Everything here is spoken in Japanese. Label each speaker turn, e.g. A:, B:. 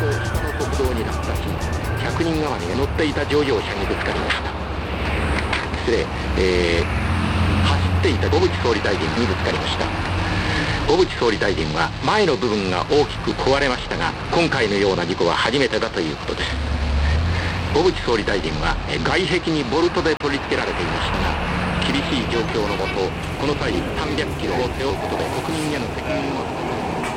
A: と下の国道に落下し、100人余りが乗っていた乗用車にぶつかりました。失礼、走っていた小渕総理大臣にぶつかりました。小渕総理大臣は前の部分が大きく壊れましたが、今回のような事故は初めてだということです。小渕総理大臣は外壁にボルトで取り付けられていましたが、厳しい状況のもと、この際300キロを背負うことで国民への責任を